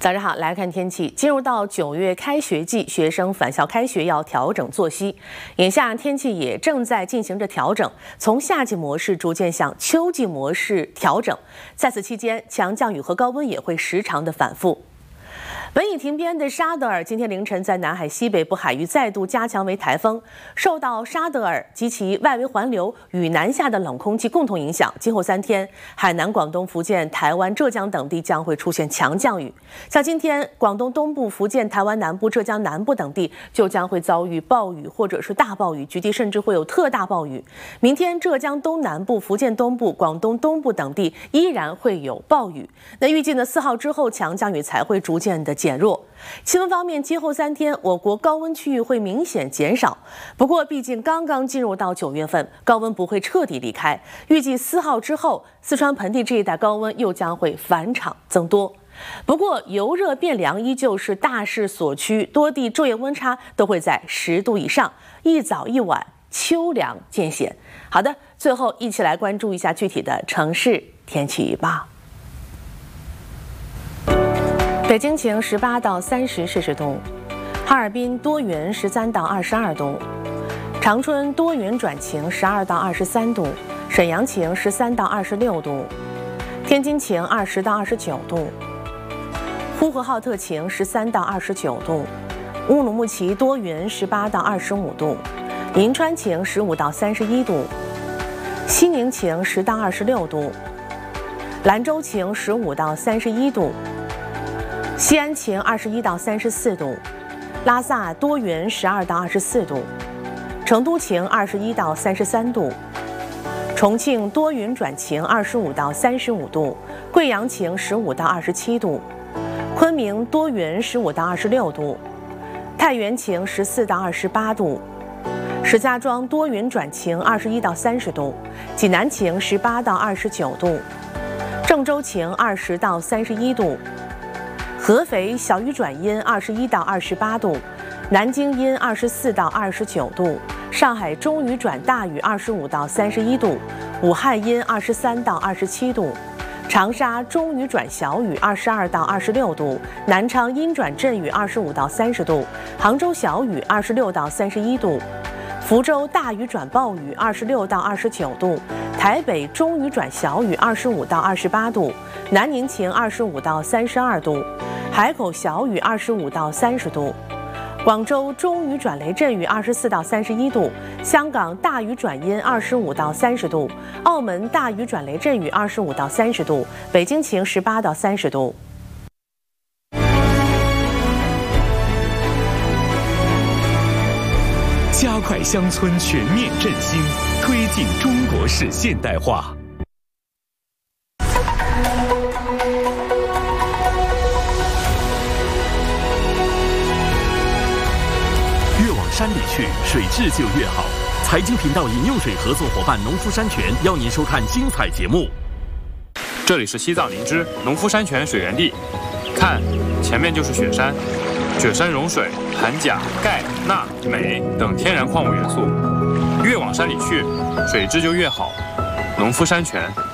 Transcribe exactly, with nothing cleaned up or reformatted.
早上好，来看天气。进入到九月开学季，学生返校开学要调整作息。眼下天气也正在进行着调整，从夏季模式逐渐向秋季模式调整。在此期间，强降雨和高温也会时常的反复。本已停编的沙德尔今天凌晨在南海西北部海域再度加强为台风，受到沙德尔及其外围环流与南下的冷空气共同影响，今后三天海南、广东、福建、台湾、浙江等地将会出现强降雨。像今天，广东东部、福建、台湾南部、浙江南部等地就将会遭遇暴雨或者是大暴雨，局地甚至会有特大暴雨。明天，浙江东南部、福建东部、广东东部等地依然会有暴雨。那预计呢，四号之后强降雨才会逐渐的减弱。气温方面，今后三天我国高温区域会明显减少。不过，毕竟刚刚进入到九月份，高温不会彻底离开。预计四号之后，四川盆地这一带高温又将会返场增多。不过，由热变凉依旧是大势所趋，多地昼夜温差都会在十度以上，一早一晚秋凉渐显。好的，最后一起来关注一下具体的城市天气预报。北京晴十八到三十摄氏度，哈尔滨多云十三到二十二度，长春多云转晴十二到二十三度，沈阳晴十三到二十六度，天津晴二十到二十九度，呼和浩特晴十三到二十九度，乌鲁木齐多云十八到二十五度，银川晴十五到三十一度，西宁晴十到二十六度，兰州晴十五到三十一度。西安晴二十一到三十四度，拉萨多云十二到二十四度，成都晴二十一到三十三度，重庆多云转晴二十五到三十五度，贵阳晴十五到二十七度，昆明多云十五到二十六度，太原晴十四到二十八度，石家庄多云转晴二十一到三十度，济南晴十八到二十九度，郑州晴二十到三十一度。合肥小雨转阴二十一到二十八度，南京阴二十四到二十九度，上海中雨转大雨二十五到三十一度，武汉阴二十三到二十七度，长沙中雨转小雨二十二到二十六度，南昌阴转阵雨二十五到三十度，杭州小雨二十六到三十一度，福州大雨转暴雨二十六到二十九度，台北中雨转小雨二十五到二十八度，南宁晴二十五到三十二度，海口小雨二十五到三十度，广州中雨转雷阵雨二十四到三十一度，香港大雨转阴二十五到三十度，澳门大雨转雷阵雨二十五到三十度，北京晴十八到三十度。 加快乡村全面振兴，推进中国式现代化。越往山里去，水质就越好。财经频道饮用水合作伙伴农夫山泉邀您收看精彩节目。 这里是西藏林芝农夫山泉水源地，看，前面就是雪山。雪山融水含钾、钙、钠、镁等天然矿物元素，越往山里去，水质就越好。农夫山泉。